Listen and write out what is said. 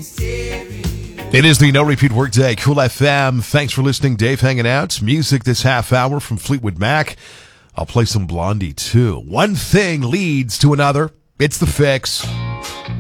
It is the No Repeat Workday, Cool FM. Thanks for listening. Dave hanging out. Music this half hour from Fleetwood Mac. I'll play some Blondie too. One thing leads to another. It's The Fix.